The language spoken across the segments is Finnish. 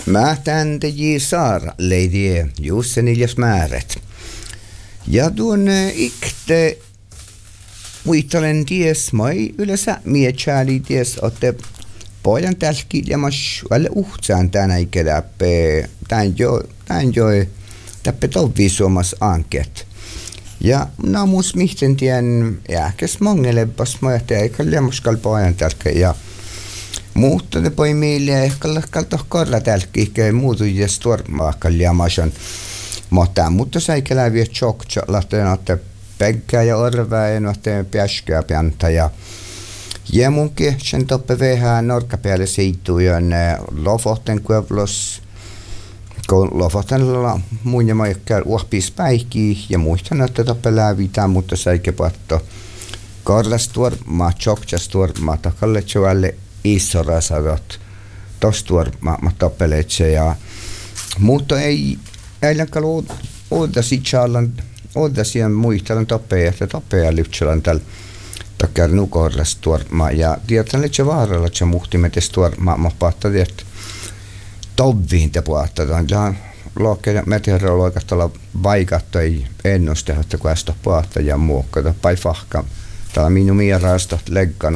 Mä tänne Saara leidie Jusseniljas määret. Ja tuon ikte muistelen ties mai yleensä mietsääli ties otte pojan tälkiljamas välle uhtsaan tänä ikäläppe tän jo täppe tovvi suomas anket. Ja naamus mihten tien jääkäs mongelepas mä jähtää eikä lämmuskal pojan tälkä ja mutta ne poi meille ehkä kaltoh korla tälki ikään muutu ja stormaakal lämmasan. Mutta säikälä vie chokcha lähteen että pekkää ja orvää ja lähteen pääskää pianta ja munkin sen toppe vähän norkkapäälle seittujen Lofoten kuevlos kun Lofotella muun ja maikkaa uohpis päihki ja muistan että toppe lävitään mutta säikäpatto korlas tuorma chokchas tuorma takalle chualle isorasadot tostuorma toppeletse ja mutta ei länkalo odasi challan odasian muistelan toppea lypselan tällä takkar nukorlas tuorma ja tietän letse vaaralla että muhtimet tuorma pahta tiet tovviin te puhutaan ja lokeja meteorologiat olla vaikattu ei ennuste että kuesta puhta ja muokkata pai fahka täällä minun mierasta leggana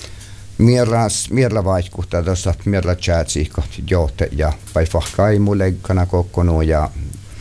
mierla vaikuttaa tuossa mierla chatsiikko johte ja pai fahka ei mu leggana kokkonu ja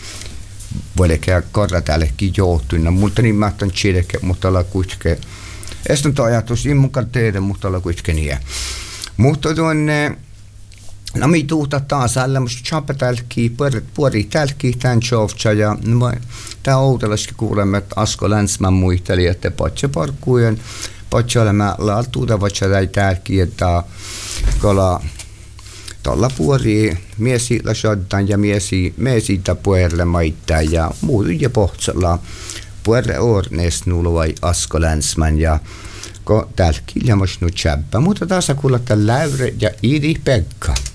voilekä korra täällekin johtuina mutta niin mä oon chileke mutta olla kuitenkin estän tuo ajatus mukaan teidän mutta olla kuitenkin niin mutta tuonne no mi tuuta taas alla musta chapa tälki puori tälki tän chovcha ja tää outelaskin kuulemme että Asko Länsman muisteli että potse parkkujen potse olemme laaltuuta vatsa tälki että kola tuolla puori miesi la shottan ja miesi puerle maittaa ja muutu ja pohtsalla puerle ornes nulvai Asko Länsman ja ko tälki ja mos nu chappa mutta taas kuulla läyre ja Idi Pekka.